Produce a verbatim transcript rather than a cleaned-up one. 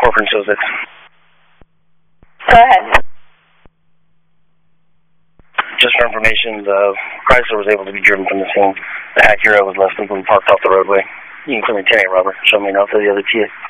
Corcoran shows it. Go ahead. Just for information, the Chrysler was able to be driven from the scene. The Acura was left legally parked off the roadway. You can clearly tell you, Robert. Show me now for the other Kia.